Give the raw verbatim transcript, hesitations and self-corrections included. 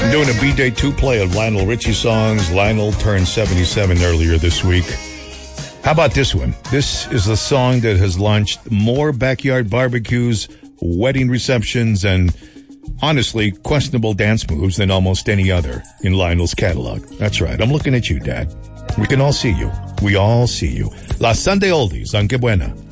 I'm doing a B-Day two play of Lionel Richie songs. Lionel turned seventy-seven earlier this week. How about this one? This is a song that has launched more backyard barbecues, wedding receptions, and honestly, questionable dance moves than almost any other in Lionel's catalog. That's right. I'm looking at you, Dad. We can all see you. We all see you. La Sunday Oldies on Que Buena.